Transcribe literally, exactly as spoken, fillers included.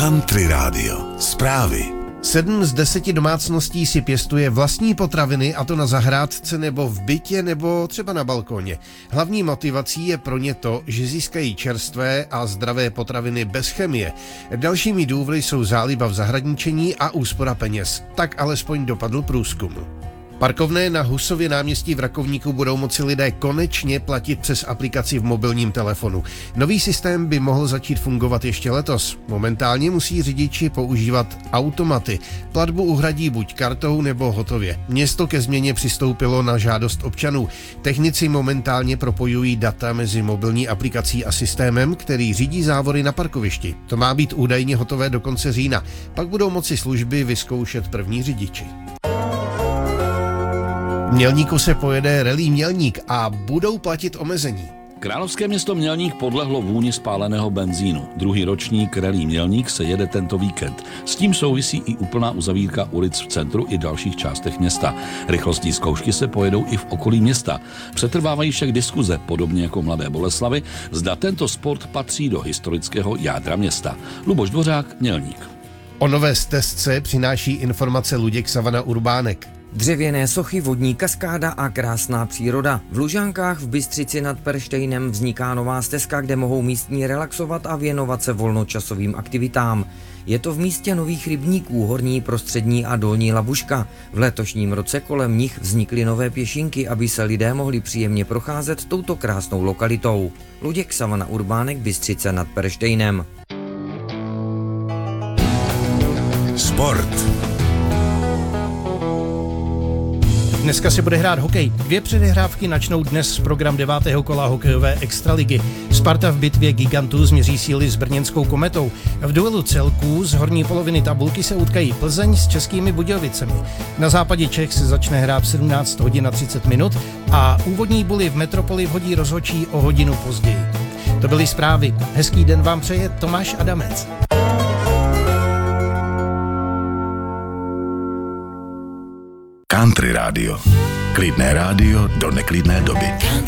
Country Radio. Zprávy. Sedm z deseti domácností si pěstuje vlastní potraviny, a to na zahrádce nebo v bytě nebo třeba na balkóně. Hlavní motivací je pro ně to, že získají čerstvé a zdravé potraviny bez chemie. Dalšími důvody jsou záliba v zahradničení a úspora peněz. Tak alespoň dopadl průzkum. Parkovné na Husově náměstí v Rakovníku budou moci lidé konečně platit přes aplikaci v mobilním telefonu. Nový systém by mohl začít fungovat ještě letos. Momentálně musí řidiči používat automaty. Platbu uhradí buď kartou nebo hotově. Město ke změně přistoupilo na žádost občanů. Technici momentálně propojují data mezi mobilní aplikací a systémem, který řídí závory na parkovišti. To má být údajně hotové do konce října. Pak budou moci služby vyzkoušet první řidiči. V Mělníku se pojede rally Mělník a budou platit omezení. Královské město Mělník podlehlo vůni spáleného benzínu. Druhý ročník rally Mělník se jede tento víkend. S tím souvisí i úplná uzavírka ulic v centru i dalších částech města. Rychlostní zkoušky se pojedou i v okolí města. Přetrvávají však diskuze, podobně jako Mladé Boleslavi, zda tento sport patří do historického jádra města. Luboš Dvořák, Mělník. O nové stezce přináší informace Luděk Savana Urbánek. Dřevěné sochy, vodní kaskáda a krásná příroda. V Lužánkách v Bystřici nad Perštejnem vzniká nová stezka, kde mohou místní relaxovat a věnovat se volnočasovým aktivitám. Je to v místě nových rybníků Horní, Prostřední a Dolní Labuška. V letošním roce kolem nich vznikly nové pěšinky, aby se lidé mohli příjemně procházet touto krásnou lokalitou. Luděk Savana Urbánek, Bystřice nad Perštejnem. Sport. Dneska se bude hrát hokej. Dvě předehrávky načnou dnes program devátého kola hokejové extraligy. Sparta v bitvě gigantů změří síly s brněnskou Kometou. V duelu celků z horní poloviny tabulky se utkají Plzeň s Českými Budějovicemi. Na západě Čech se začne hrát v sedmnáct hodin a třicet minut a úvodní buly v Metropoli vhodí rozhodčí o hodinu později. To byly zprávy. Hezký den vám přeje Tomáš Adamec. Country Radio. Klidné rádio do neklidné doby.